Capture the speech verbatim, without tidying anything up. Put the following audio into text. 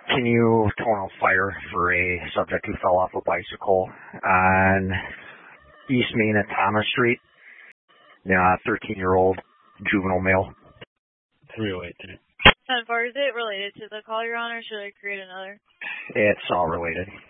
Can you tone out fire for a subject who fell off a bicycle on East Main at Thomas Street? Yeah, thirteen-year-old juvenile male. three oh eight today. ten four, is it related to the call you're on, or should I create another? It's all related.